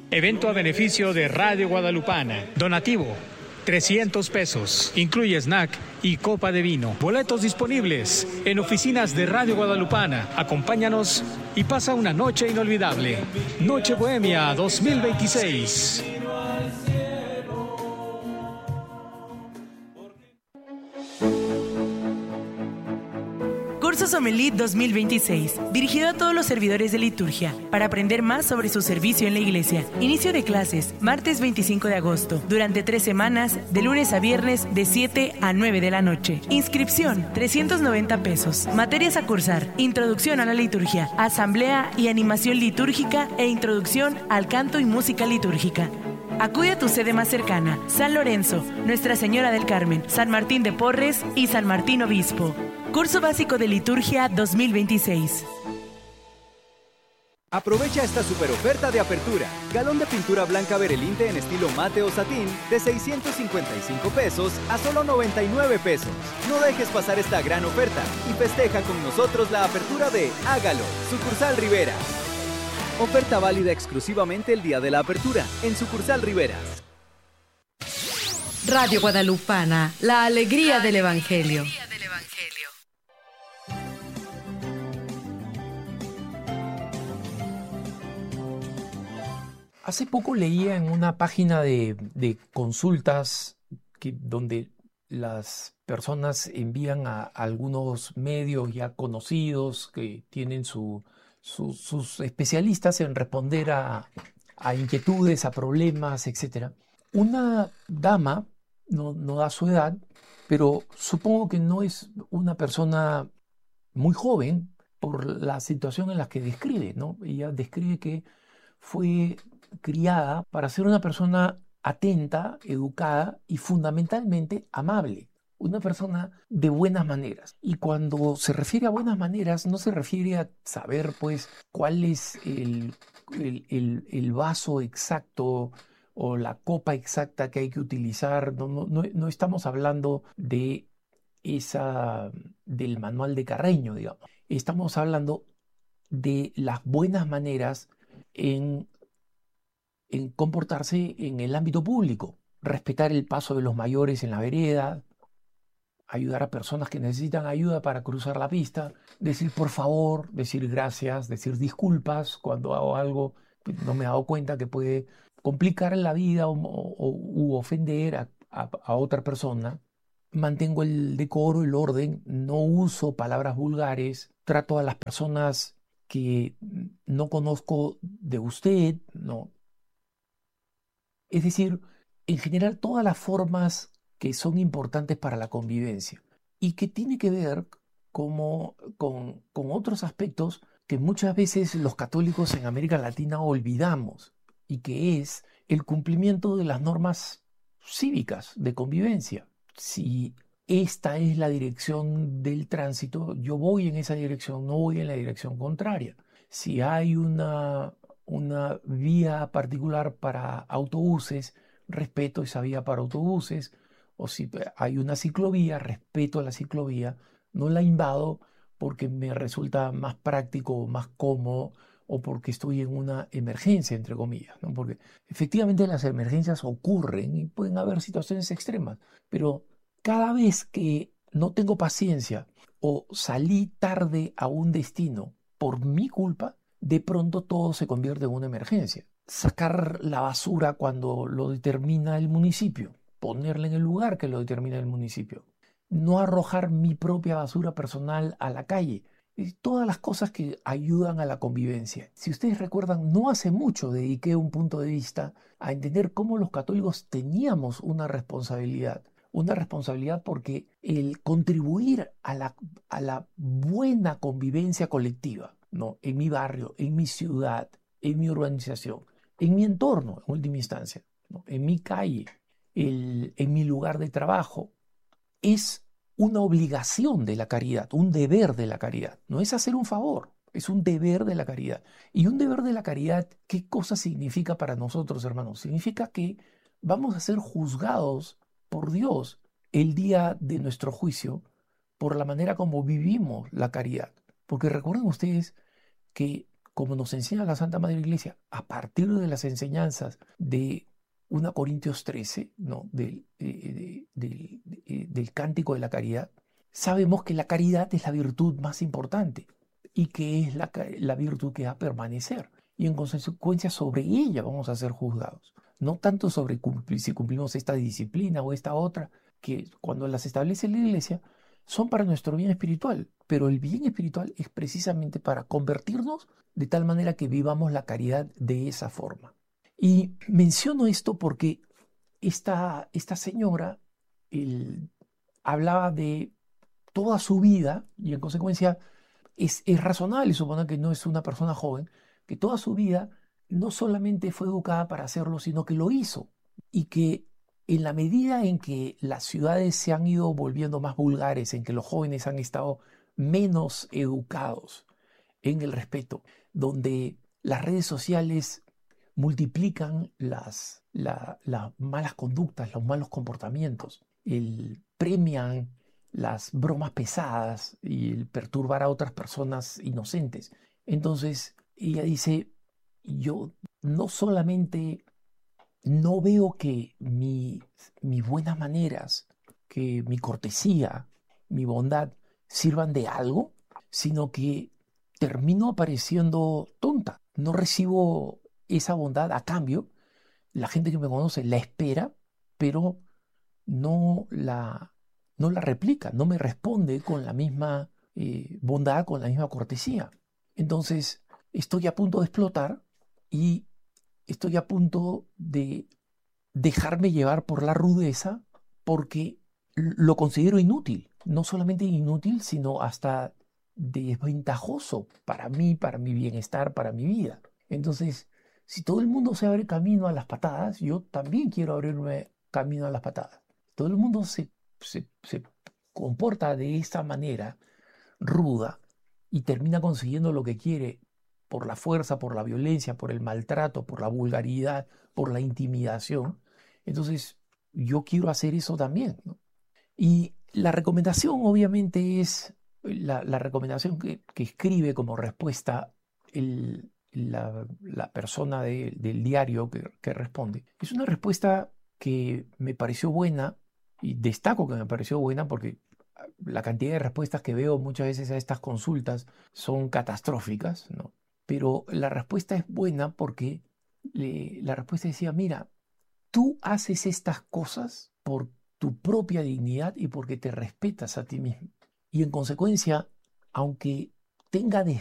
Evento a beneficio de Radio Guadalupana. Donativo, 300 pesos. Incluye snack y copa de vino. Boletos disponibles en oficinas de Radio Guadalupana. Acompáñanos y pasa una noche inolvidable. Noche Bohemia 2026. Curso Sommelier 2026, dirigido a todos los servidores de liturgia, para aprender más sobre su servicio en la iglesia. Inicio de clases, martes 25 de agosto, durante 3 semanas, de lunes a viernes, de 7 a 9 de la noche. Inscripción, 390 pesos. Materias a cursar, introducción a la liturgia, asamblea y animación litúrgica e introducción al canto y música litúrgica. Acude a tu sede más cercana, San Lorenzo, Nuestra Señora del Carmen, San Martín de Porres y San Martín Obispo. Curso básico de liturgia 2026. Aprovecha esta super oferta de apertura. Galón de pintura blanca Berelinte en estilo mate o satín de 655 pesos a solo 99 pesos. No dejes pasar esta gran oferta y festeja con nosotros la apertura de Hágalo, sucursal Rivera. Oferta válida exclusivamente el día de la apertura en sucursal Riveras. Radio Guadalupana, la alegría del Evangelio. Hace poco leía en una página de consultas donde las personas envían a algunos medios ya conocidos que tienen sus especialistas en responder a inquietudes, a problemas, etc. Una dama, no da su edad, pero supongo que no es una persona muy joven por la situación en la que describe, ¿no? Ella describe que fue criada para ser una persona atenta, educada y fundamentalmente amable. Una persona de buenas maneras. Y cuando se refiere a buenas maneras, no se refiere a saber, pues, cuál es el vaso exacto o la copa exacta que hay que utilizar. No estamos hablando del manual de Carreño, digamos. Estamos hablando de las buenas maneras en comportarse en el ámbito público, respetar el paso de los mayores en la vereda, ayudar a personas que necesitan ayuda para cruzar la pista, decir por favor, decir gracias, decir disculpas cuando hago algo que no me he dado cuenta que puede complicar la vida u ofender a otra persona. Mantengo el decoro, el orden, no uso palabras vulgares, trato a las personas que no conozco de usted, no. Es decir, en general todas las formas que son importantes para la convivencia y que tiene que ver con otros aspectos que muchas veces los católicos en América Latina olvidamos, y que es el cumplimiento de las normas cívicas de convivencia. Si esta es la dirección del tránsito, yo voy en esa dirección, no voy en la dirección contraria. Si hay una vía particular para autobuses, respeto esa vía para autobuses, o si hay una ciclovía, respeto la ciclovía, no la invado porque me resulta más práctico o más cómodo o porque estoy en una emergencia, entre comillas, ¿no? Porque efectivamente las emergencias ocurren y pueden haber situaciones extremas, pero cada vez que no tengo paciencia o salí tarde a un destino por mi culpa, de pronto todo se convierte en una emergencia. Sacar la basura cuando lo determina el municipio, ponerla en el lugar que lo determina el municipio. No arrojar mi propia basura personal a la calle. Y todas las cosas que ayudan a la convivencia. Si ustedes recuerdan, no hace mucho dediqué un punto de vista a entender cómo los católicos teníamos una responsabilidad. Una responsabilidad porque el contribuir a la buena convivencia colectiva, ¿no? En mi barrio, en mi ciudad, en mi urbanización, en mi entorno, en última instancia, ¿no? En mi calle, en mi lugar de trabajo, es una obligación de la caridad, un deber de la caridad. No es hacer un favor, es un deber de la caridad. Y un deber de la caridad, ¿qué cosa significa para nosotros, hermanos? Significa que vamos a ser juzgados por Dios el día de nuestro juicio por la manera como vivimos la caridad. Porque recuerden ustedes que como nos enseña la Santa Madre Iglesia, a partir de las enseñanzas de 1 Corintios 13, ¿no? del Cántico de la Caridad, sabemos que la caridad es la virtud más importante y que es la virtud que va a permanecer. Y en consecuencia sobre ella vamos a ser juzgados. No tanto sobre si cumplimos esta disciplina o esta otra, que cuando las establece la Iglesia son para nuestro bien espiritual. Pero el bien espiritual es precisamente para convertirnos de tal manera que vivamos la caridad de esa forma. Y menciono esto porque esta señora hablaba de toda su vida, y en consecuencia es razonable suponer que no es una persona joven, que toda su vida no solamente fue educada para hacerlo, sino que lo hizo. Y que en la medida en que las ciudades se han ido volviendo más vulgares, en que los jóvenes han estado menos educados en el respeto, donde las redes sociales multiplican las malas conductas, los malos comportamientos, premian las bromas pesadas y el perturbar a otras personas inocentes. Entonces ella dice, yo no solamente no veo que mis buenas maneras, que mi cortesía, mi bondad sirvan de algo, sino que termino pareciendo tonta. No recibo esa bondad a cambio. La gente que me conoce la espera, pero no la replica, no me responde con la misma bondad, con la misma cortesía. Entonces estoy a punto de explotar y estoy a punto de dejarme llevar por la rudeza porque lo considero inútil. No solamente inútil, sino hasta desventajoso para mí, para mi bienestar, para mi vida. Entonces, si todo el mundo se abre camino a las patadas, yo también quiero abrirme camino a las patadas. Todo el mundo se comporta de esta manera ruda y termina consiguiendo lo que quiere por la fuerza, por la violencia, por el maltrato, por la vulgaridad, por la intimidación. Entonces, yo quiero hacer eso también, ¿no? Y la recomendación, obviamente, es la recomendación que escribe como respuesta la persona del diario que responde. Es una respuesta que me pareció buena, y destaco que me pareció buena porque la cantidad de respuestas que veo muchas veces a estas consultas son catastróficas, ¿no? Pero la respuesta es buena porque la respuesta decía, mira, tú haces estas cosas por tu propia dignidad y porque te respetas a ti mismo. Y en consecuencia, aunque tenga